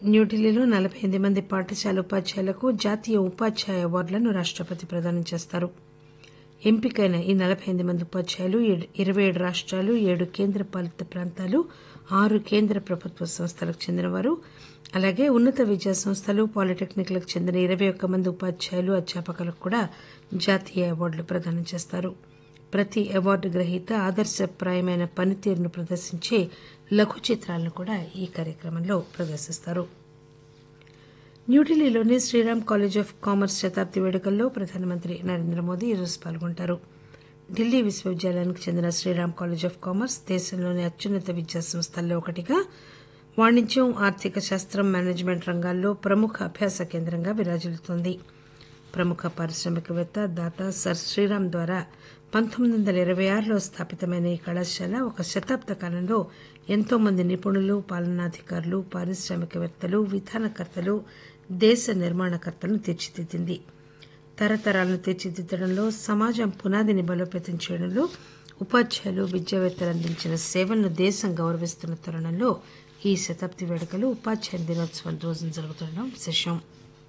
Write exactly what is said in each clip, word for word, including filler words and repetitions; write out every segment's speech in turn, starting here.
న్యూఢిల్లీలో నలభై ఎనిమిది మంది పాఠశాల ఉపాధ్యాయులకు జాతీయ ఉపాధ్యాయ అవార్డులను రాష్టపతి ప్రదానం చేస్తారు. ఎంపికైన ఈ నలభై ఎనిమిది మంది ఉపాధ్యాయులు ఇరవై ఏడు రాష్టాలు, ఏడు కేంద్ర పాలిత ప్రాంతాలు, ఆరు కేంద్ర ప్రభుత్వ సంస్థలకు చెందినవారు. అలాగే ఉన్నత విద్యా సంస్థలు, పాలిటెక్నిక్లకు చెందిన ఇరవై ఒక్క మంది ఉపాధ్యాయులు, అధ్యాపకులకు కూడా జాతీయ అవార్డులు ప్రదానం చేస్తారు. ప్రతి అవార్డు గ్రహీత ఆదర్శప్రాయమైన పనితీరును ప్రదర్శించే లఘు చిత్రాలను కూడా ఈ కార్యక్రమంలో ప్రదర్శిస్తారు. న్యూఢిల్లీలోని శ్రీరామ్ కాలేజ్ ఆఫ్ కామర్స్ శతాబ్ది వేడుకల్లో ప్రధానమంత్రి నరేంద్ర మోదీ ఈరోజు పాల్గొంటారు. ఢిల్లీ విశ్వవిద్యాలయానికి చెందిన శ్రీరామ్ కాలేజ్ ఆఫ్ కామర్స్ దేశంలోని అత్యున్నత విద్యా సంస్థల్లో ఒకటిగా వాణిజ్యం, ఆర్థిక శాస్త్రం, మేనేజ్మెంట్ రంగాల్లో ప్రముఖ అభ్యాస కేంద్రంగా విరాజిల్లుతోంది. ప్రముఖ పారిశ్రామికవేత్త, దాత సర్ శ్రీరామ్ ద్వారా పంతొమ్మిది వందల ఇరవై ఆరులో స్థాపితమైన ఈ కళాశాల ఒక శతాబ్ద కాలంలో ఎంతో మంది నిపుణులు, పాలనాధికారులు, పారిశ్రామికవేత్తలు, విధానకర్తలు, దేశ నిర్మాణకర్తలను తీర్చిదిద్దింది. తరతరాలను తీర్చిదిద్దడంలో, సమాజం పునాదిని బలోపేతం చేయడంలో ఉపాధ్యాయులు, విద్యావేత్తలు అందించిన సేవలను దేశం గౌరవిస్తున్న తరుణంలో ఈ శతాబ్ది వేడుకలు ఉపాధ్యాయ దినోత్సవం రోజున జరుగుతుండడం విశేషం.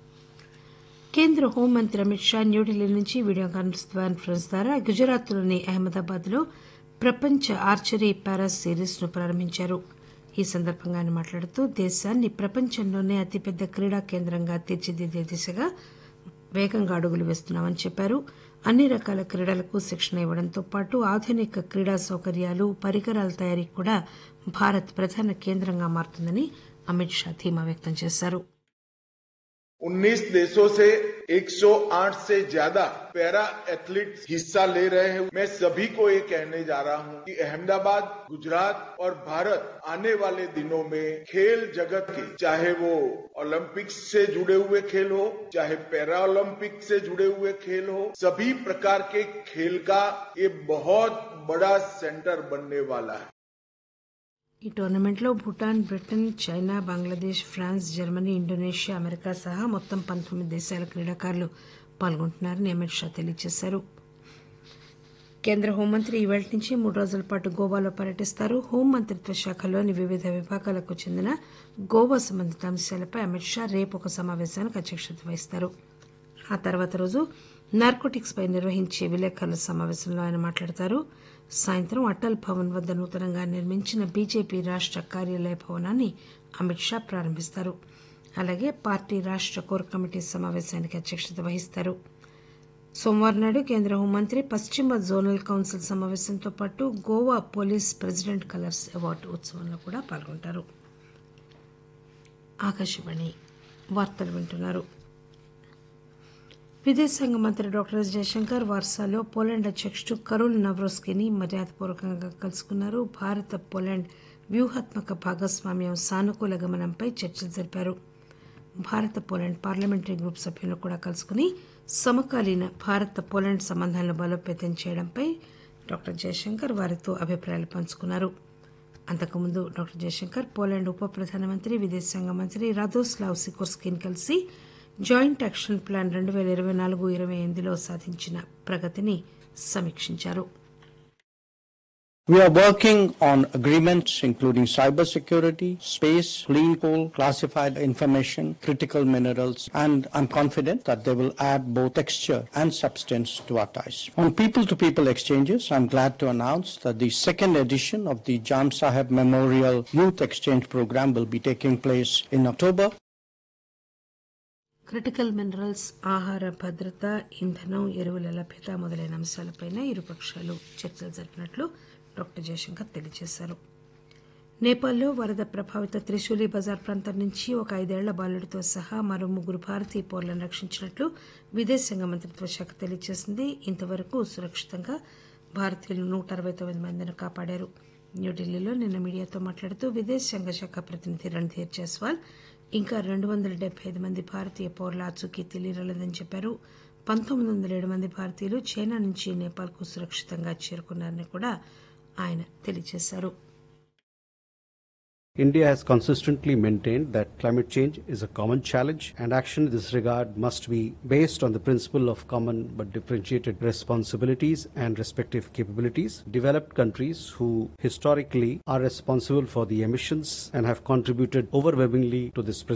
కేంద్ర హోంమంత్రి అమిత్ షా న్యూఢిల్లీ నుంచి వీడియో కాన్ఫరెన్స్ ద్వారా గుజరాత్లోని అహ్మదాబాద్ లో ప్రపంచ ఆర్చరీ పారా సిరీస్ ను ప్రారంభించారు. ఈ సందర్భంగా ఆయన మాట్లాడుతూ దేశాన్ని ప్రపంచంలోనే అతిపెద్ద క్రీడా కేంద్రంగా తీర్చిదిద్దే దిశగా వేగంగా అడుగులు వేస్తున్నామని చెప్పారు. అన్ని రకాల క్రీడలకు శిక్షణ ఇవ్వడంతో పాటు ఆధునిక క్రీడా సౌకర్యాలు, పరికరాల తయారీకి కూడా భారత్ ప్రధాన కేంద్రంగా మారుతుందని అమిత్ షా ధీమా వ్యక్తం చేశారు. उन्नीस देशों से एक सौ आठ से ज्यादा पैरा एथलीट्स हिस्सा ले रहे हैं. मैं सभी को ये कहने जा रहा हूं कि अहमदाबाद, गुजरात और भारत आने वाले दिनों में खेल जगत के, चाहे वो ओलंपिक्स से जुड़े हुए खेल हो, चाहे पैरा ओलंपिक से जुड़े हुए खेल हो, सभी प्रकार के खेल का ये बहुत बड़ा सेंटर बनने वाला है. ఈ టోర్నమెంట్లో Bhutan, Britain, China, Bangladesh, France, Germany, Indonesia, America సహా మొత్తం పంతొమ్మిది దేశాల క్రీడాకారులు పాల్గొంటున్నారని అమిత్ షా తెలియజేశారు. కేంద్ర హోంమంత్రి ఈ వేళ నుంచి మూడు రోజుల పాటు గోవాలో పర్యటిస్తారు. హోంమంత్రిత్వ శాఖలోని వివిధ విభాగాలకు చెందిన గోవా సంబంధిత అంశాలపై అమిత్ షా రేపు ఒక సమావేశానికి అధ్యక్షత వహిస్తారు. ఆ తర్వాత రోజు నార్కోటిక్స్ పై నిర్వహించే విలేకరుల సమావేశంలో ఆయన మాట్లాడతారు. సాయంత్రం అటల్ భవన్ వద్ద నూతనంగా నిర్మించిన బీజేపీ రాష్ట కార్యాలయ భవనాన్ని అమిత్ షా ప్రారంభిస్తారు. అలాగే పార్టీ రాష్ట కోర్ కమిటీ సమావేశానికి అధ్యక్షత వహిస్తారు. సోమవారం నాడు కేంద్ర హోంమంత్రి పశ్చిమ జోనల్ కౌన్సిల్ సమావేశంతో పాటు Goa police president colours award ఉత్సవంలో కూడా పాల్గొంటారు. ఆకాశవాణి వార్తలు వింటున్నారు. విదేశాంగ మంత్రి డాక్టర్ ఎస్ జయశంకర్ వార్సాలో పోలాండ్ అధ్యకుడు కరోల్ నవ్రోస్కీని మర్యాదపూర్వకంగా కలుసుకున్నారు. భారత పోలాండ్ వ్యూహాత్మక భాగస్వామ్యం, సానుకూల గమనంపై చర్చలు జరిపారు. భారత పోలాండ్ పార్లమెంటరీ గ్రూప్ సభ్యులను కూడా కలుసుకుని సమకాలీన భారత పోలాండ్ సంబంధాలను బలోపేతం చేయడంపై డాక్టర్ జయశంకర్ వారితో అభిప్రాయాలు పంచుకున్నారు. అంతకుముందు డాక్టర్ జయశంకర్ పోలాండ్ ఉప ప్రధానమంత్రి, విదేశాంగ మంత్రి రాదోస్లావ్ సికోర్స్కీని కలిసి జాయింట్ యాక్షన్ ప్లాన్ రెండు పేల ఇరవై నాలుగు ఇరవై ఎనిమిదిలో సాధించిన ప్రగతిని సమీక్షించారు. We are working on agreements including cybersecurity, space, clean coal, classified information, critical minerals, and I'm confident that they will add both texture and substance to our ties. On people-to-people exchanges, I'm glad to announce that the second edition of the Jam Saheb Memorial Youth Exchange Program will be taking place in October. Critical minerals, ఆహార భద్రత, ఇంధనం, ఎరువుల లభ్యత మొదలైన అంశాలపై ఇరుపక్షాలు చర్చలు జరిపినట్లు doctor Jayashankar తెలియజేశారు. నేపాల్లో వరద ప్రభావిత త్రిశూలి బజార్ ప్రాంతం నుంచి ఒక ఐదేళ్ల బాలుడితో సహా మరో ముగ్గురు భారతీయ పౌరులను రక్షించినట్లు విదేశాంగ మంత్రిత్వ శాఖ తెలియజేసింది. ఇంతవరకు సురక్షితంగా భారతీయులు నూట అరవై తొమ్మిది మందిని కాపాడారు. న్యూఢిల్లీలో నిన్న మీడియాతో మాట్లాడుతూ విదేశాంగ శాఖ ప్రతినిధి రణ్ధీర్ జైస్వాల్ ఇంకా రెండు వందల డెబ్బై ఐదు మంది భారతీయ పౌరుల ఆచూకీ తెలియరాలేదని చెప్పారు. పంతొమ్మిది వందల ఏడు మంది భారతీయులు చైనా నుంచి నేపాల్కు సురక్షితంగా చేరుకున్నారని కూడా ఆయన తెలియజేశారు. India has consistently maintained that climate change is a common challenge, and action in this regard must be based on the principle of common but differentiated responsibilities and respective capabilities. Developed countries who historically are responsible for the emissions and have contributed overwhelmingly to this